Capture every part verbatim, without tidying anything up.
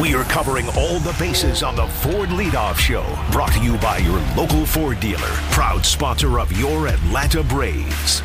We are covering all the bases on the Ford Leadoff Show. Brought to you by your local Ford dealer. Proud sponsor of your Atlanta Braves.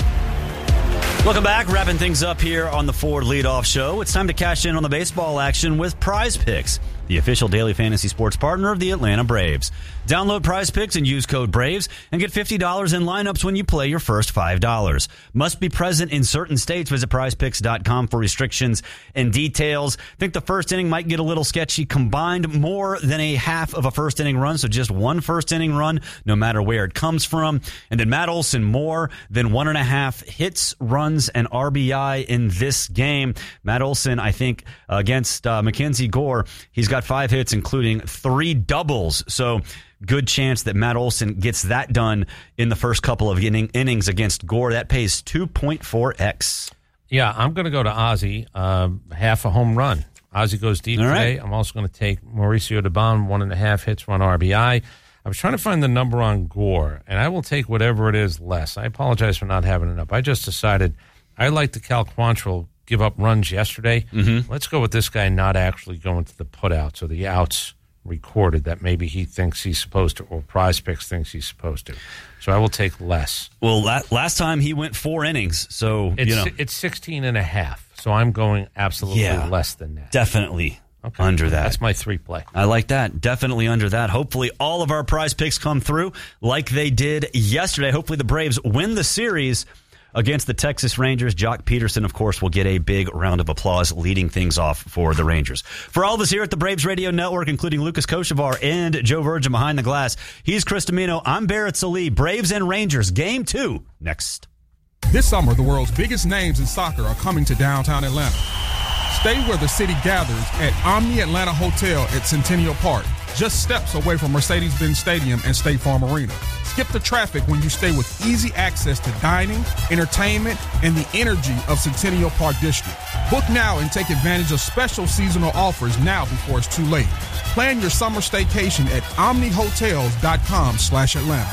Welcome back. Wrapping things up here on the Ford Leadoff Show. It's time to cash in on the baseball action with Prize Picks, the official daily fantasy sports partner of the Atlanta Braves. Download Prize Picks and use code BRAVES and get fifty dollars in lineups when you play your first five dollars. Must be present in certain states. Visit prize picks dot com for restrictions and details. Think the first inning might get a little sketchy. Combined more than a half of a first inning run, so just one first inning run, no matter where it comes from. And then Matt Olson, more than one and a half hits, runs, and R B I in this game. Matt Olson, I think, against uh, Mackenzie Gore, he's got five hits, including three doubles. So good chance that Matt Olson gets that done in the first couple of inning, innings against Gore. That pays two point four x. Yeah, I'm going to go to Ozzie, uh, half a home run. Ozzie goes deep All today. right. I'm also going to take Mauricio Dubon, one and a half hits, one R B I. I was trying to find the number on Gore, and I will take whatever it is less. I apologize for not having it up. I just decided I like the Cal Quantrill give up runs yesterday. Mm-hmm. Let's go with this guy not actually going to the putouts or the outs recorded that maybe he thinks he's supposed to, or Prize Picks thinks he's supposed to. So I will take less. Well, la- last time he went four innings, so, It's, you know. it's sixteen and a half, so I'm going absolutely Yeah. less than that. Definitely Okay. under that. That's my three play. I like that. Definitely under that. Hopefully all of our Prize Picks come through like they did yesterday. Hopefully the Braves win the series against the Texas Rangers. Jock Peterson, of course, will get a big round of applause leading things off for the Rangers. For all of us here at the Braves Radio Network, including Lucas Kochevar and Joe Virgin behind the glass, he's Chris Domino. I'm Barrett Sallee. Braves and Rangers, game two, next. This summer, the world's biggest names in soccer are coming to downtown Atlanta. Stay where the city gathers at Omni Atlanta Hotel at Centennial Park, just steps away from Mercedes-Benz Stadium and State Farm Arena. Skip the traffic when you stay with easy access to dining, entertainment, and the energy of Centennial Park District. Book now and take advantage of special seasonal offers now before it's too late. Plan your summer staycation at omnihotels.com slash Atlanta.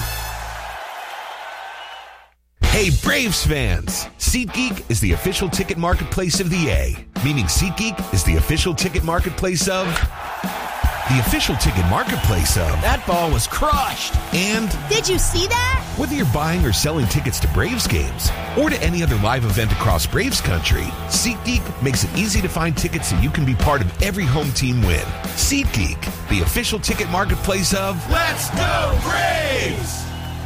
Hey, Braves fans! SeatGeek is the official ticket marketplace of the A, meaning SeatGeek is the official ticket marketplace of... the official ticket marketplace of... That ball was crushed. And... Did you see that? whether you're buying or selling tickets to Braves games or to any other live event across Braves country, SeatGeek makes it easy to find tickets so you can be part of every home team win. SeatGeek, the official ticket marketplace of... Let's go Braves!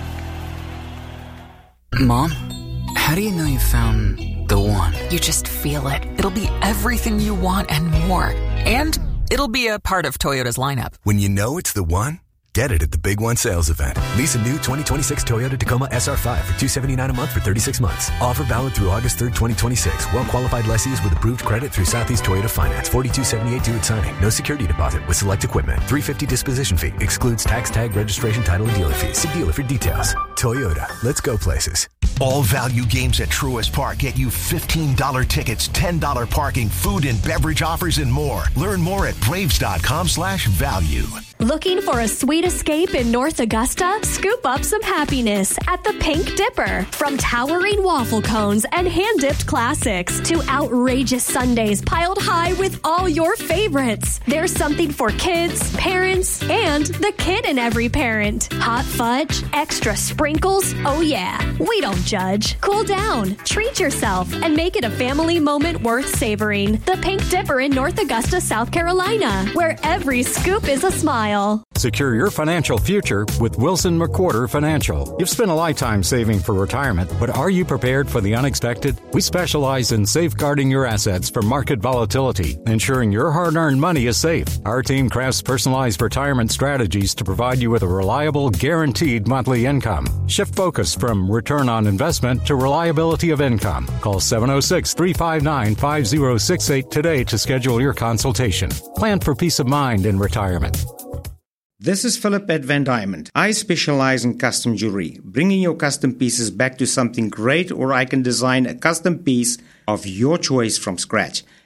Mom, how do you know you found the one? You just feel it. It'll be everything you want and more. And it'll be a part of Toyota's lineup. When you know it's the one, get it at the Big One sales event. Lease a new twenty twenty-six Toyota Tacoma S R five for two hundred seventy-nine dollars a month for thirty-six months. Offer valid through August third, twenty twenty-six. Well-qualified lessees with approved credit through Southeast Toyota Finance. forty-two seventy-eight due at signing. No security deposit with select equipment. three hundred fifty dollars disposition fee. Excludes tax, tag, registration, title, and dealer fees. See dealer for details. Toyota. Let's go places. All value games at Truist Park get you fifteen dollars tickets, ten dollars parking, food and beverage offers, and more. Learn more at braves.com slash value. Looking for a sweet escape in North Augusta? Scoop up some happiness at the Pink Dipper. From towering waffle cones and hand-dipped classics to outrageous sundaes piled high with all your favorites, there's something for kids, parents, and the kid in every parent. Hot fudge, extra sprinkles, oh yeah, we don't judge. Cool down, treat yourself, and make it a family moment worth savoring. The Pink Dipper in North Augusta, South Carolina, where every scoop is a smile. Secure your financial future with Wilson McWhorter Financial. You've spent a lifetime saving for retirement, but are you prepared for the unexpected? We specialize in safeguarding your assets from market volatility, ensuring your hard-earned money is safe. Our team crafts personalized retirement strategies to provide you with a reliable, guaranteed monthly income. Shift focus from return on investment to reliability of income. Call seven oh six, three five nine, five oh six eight today to schedule your consultation. Plan for peace of mind in retirement. This is Philip at Van Diamond. I specialize in custom jewelry, bringing your custom pieces back to something great, or I can design a custom piece of your choice from scratch.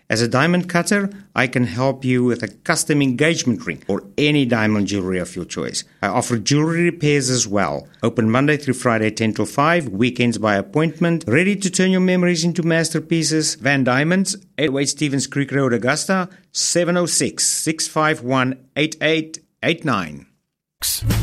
As a diamond cutter, I can help you with a custom engagement ring or any diamond jewelry of your choice. I offer jewelry repairs as well. Open Monday through Friday, ten till five, weekends by appointment. Ready to turn your memories into masterpieces? Van Diamonds, eight oh eight Stevens Creek Road, Augusta, seven oh six, six five one, eight eight eight nine.